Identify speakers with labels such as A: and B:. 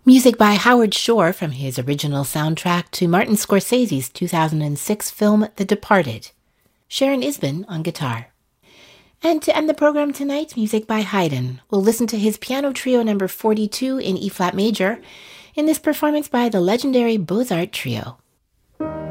A: Music by Howard Shore from his original soundtrack to Martin Scorsese's 2006 film The Departed. Sharon Isbin on guitar. And to end the program tonight, music by Haydn. We'll listen to his piano trio number 42 in E-flat major in this performance by the legendary Beaux-Art Trio.